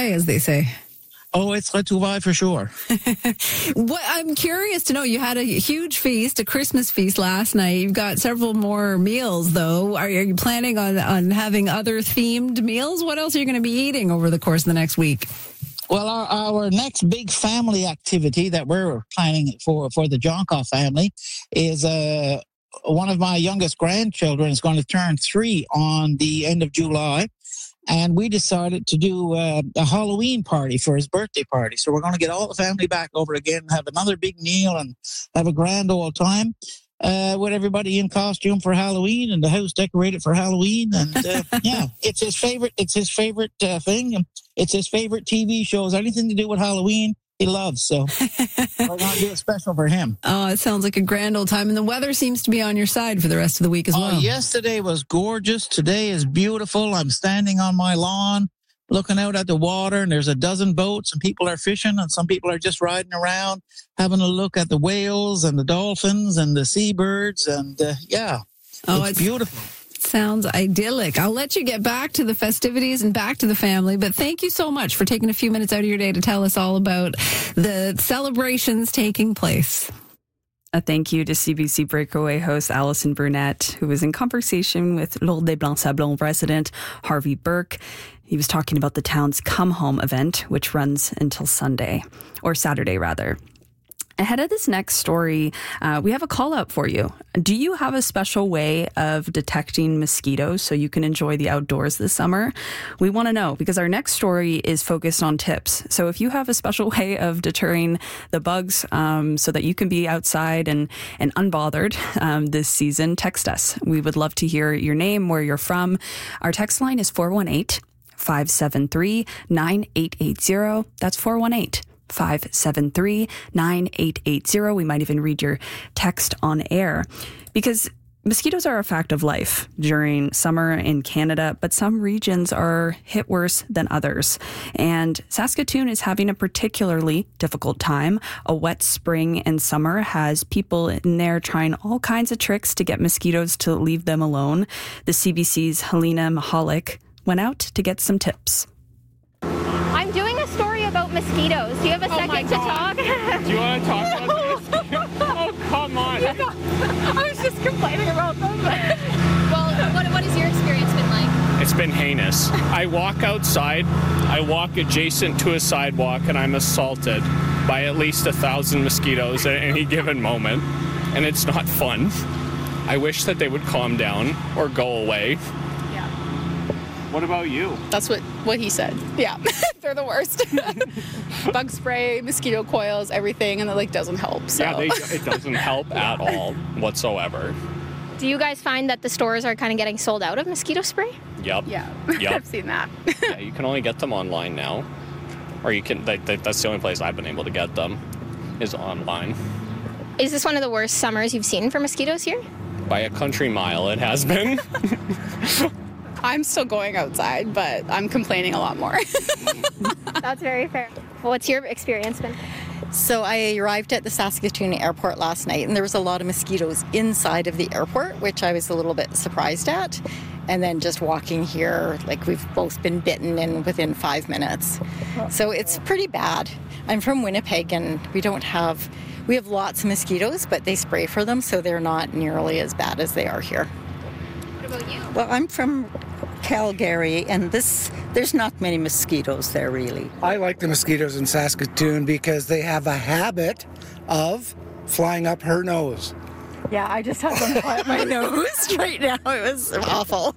retrouvailles, as they say. Oh, it's retrouvailles for sure. What I'm curious to know, you had a huge feast, a Christmas feast last night. You've got several more meals, though. Are you planning on having other themed meals? What else are you going to be eating over the course of the next week? Well, our next big family activity that we're planning for the Jonkoff family is one of my youngest grandchildren is going to turn 3 on the end of July. And we decided to do a Halloween party for his birthday party. So we're going to get all the family back over again, have another big meal, and have a grand old time with everybody in costume for Halloween and the house decorated for Halloween. And yeah, it's his favorite. It's his favorite thing. It's his favorite TV shows. Anything to do with Halloween, he loves. So we're going to do it special for him. Oh, it sounds like a grand old time. And the weather seems to be on your side for the rest of the week as well. Yesterday was gorgeous. Today is beautiful. I'm standing on my lawn looking out at the water, and there's a dozen boats, and people are fishing, and some people are just riding around, having a look at the whales and the dolphins and the seabirds. And yeah, it's beautiful. Sounds idyllic. I'll let you get back to the festivities and back to the family, but thank you so much for taking a few minutes out of your day to tell us all about the celebrations taking place. A thank you to CBC Breakaway host Allison Burnett, who was in conversation with Lourdes des Blancs-Sablons resident Harvey Burke. He was talking about the town's Come Home event, which runs until Saturday. Ahead of this next story, we have a call out for you. Do you have a special way of detecting mosquitoes so you can enjoy the outdoors this summer? We want to know, because our next story is focused on tips. So if you have a special way of deterring the bugs so that you can be outside and unbothered this season, text us. We would love to hear your name, where you're from. Our text line is 418-573-9880. That's 418-573-9880. We might even read your text on air, because mosquitoes are a fact of life during summer in Canada, but some regions are hit worse than others. And Saskatoon is having a particularly difficult time. A wet spring and summer has people in there trying all kinds of tricks to get mosquitoes to leave them alone. The CBC's Helena Mahalik went out to get some tips. I'm doing a story about mosquitoes. Do you have a second to talk? Do you want to talk about this? Oh, come on. I was just complaining about them. Well, what has your experience been like? It's been heinous. I walk outside, I walk adjacent to a sidewalk, and I'm assaulted by at least 1,000 mosquitoes at any given moment, and it's not fun. I wish that they would calm down or go away. What about you? That's what he said. Yeah, they're the worst. Bug spray, mosquito coils, everything, and it doesn't help. So. Yeah, it doesn't help at all whatsoever. Do you guys find that the stores are kind of getting sold out of mosquito spray? Yep. Yeah, yep. I've seen that. Yeah, you can only get them online now, or you can. That's the only place I've been able to get them, is online. Is this one of the worst summers you've seen for mosquitoes here? By a country mile, it has been. I'm still going outside, but I'm complaining a lot more. That's very fair. What's your experience been? So I arrived at the Saskatoon airport last night, and there was a lot of mosquitoes inside of the airport, which I was a little bit surprised at. And then just walking here, we've both been bitten within 5 minutes. So it's pretty bad. I'm from Winnipeg, and we have lots of mosquitoes, but they spray for them, so they're not nearly as bad as they are here. What about you? Well, I'm from Calgary, and there's not many mosquitoes there, really. I like the mosquitoes in Saskatoon because they have a habit of flying up her nose. Yeah, I just had one fly up my nose right now. It was awful.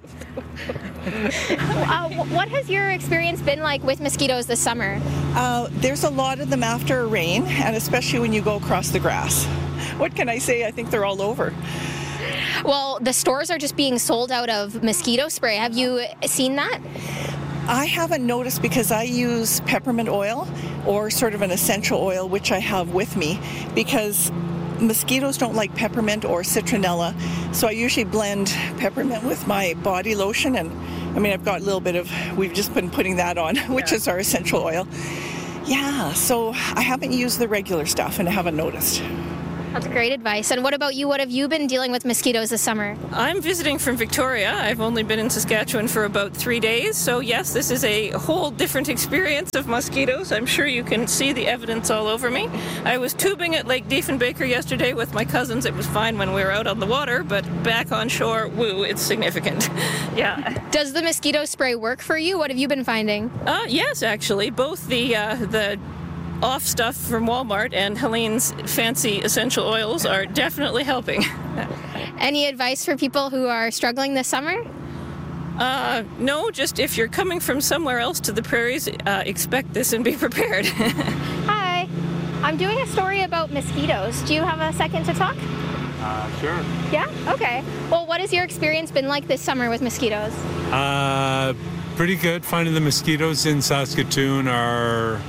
What has your experience been like with mosquitoes this summer? There's a lot of them after a rain, and especially when you go across the grass. What can I say? I think they're all over. Well, the stores are just being sold out of mosquito spray. Have you seen that? I haven't noticed because I use peppermint oil or sort of an essential oil, which I have with me, because mosquitoes don't like peppermint or citronella. So I usually blend peppermint with my body lotion, and I've got a little bit of, we've just been putting that on, which is our essential oil. Yeah, so I haven't used the regular stuff and I haven't noticed. That's great advice. And what about you? What have you been dealing with mosquitoes this summer? I'm visiting from Victoria. I've only been in Saskatchewan for about 3 days. So yes, this is a whole different experience of mosquitoes. I'm sure you can see the evidence all over me. I was tubing at Lake Diefenbaker yesterday with my cousins. It was fine when we were out on the water, but back on shore, woo, it's significant. Yeah. Does the mosquito spray work for you? What have you been finding? Yes, actually. Both the off stuff from Walmart and Helene's fancy essential oils are definitely helping. Any advice for people who are struggling this summer? No, just if you're coming from somewhere else to the prairies, expect this and be prepared. Hi, I'm doing a story about mosquitoes. Do you have a second to talk? Sure. Yeah? Okay. Well, what has your experience been like this summer with mosquitoes? Pretty good. Finding the mosquitoes in Saskatoon are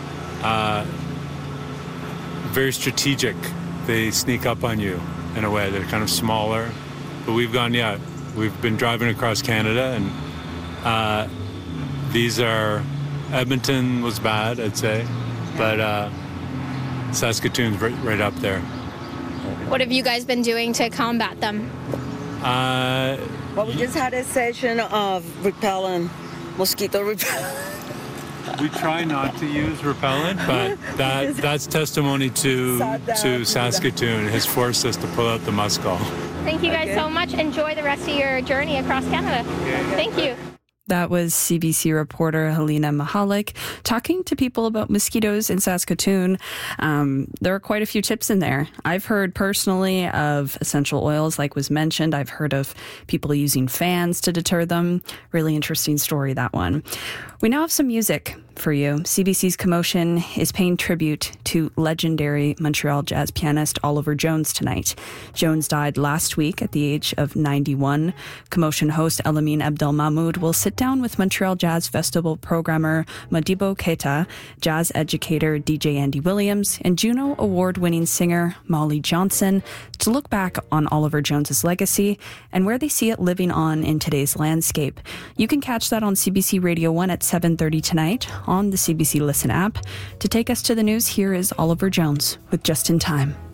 very strategic. They sneak up on you in a way. They're kind of smaller. But we've been driving across Canada, and Edmonton was bad, I'd say, but Saskatoon's right up there. What have you guys been doing to combat them? Well, we just had a session of mosquito repellent. We try not to use repellent, but that's testimony to Saskatoon. It has forced us to pull out the muskol. Thank you guys so much. Enjoy the rest of your journey across Canada. Thank you. That was CBC reporter Helena Mahalik talking to people about mosquitoes in Saskatoon. There are quite a few tips in there. I've heard personally of essential oils, like was mentioned. I've heard of people using fans to deter them. Really interesting story, that one. We now have some music for you. CBC's Commotion is paying tribute to legendary Montreal jazz pianist Oliver Jones tonight. Jones died last week at the age of 91. Commotion host Elamine Abdelmahmoud will sit down with Montreal Jazz Festival programmer Modibo Keita, jazz educator DJ Andy Williams, and Juno Award-winning singer Molly Johnson to look back on Oliver Jones's legacy and where they see it living on in today's landscape. You can catch that on CBC Radio 1 at 7:30 tonight on the CBC Listen app. To take us to the news, here is Oliver Jones with Just in Time.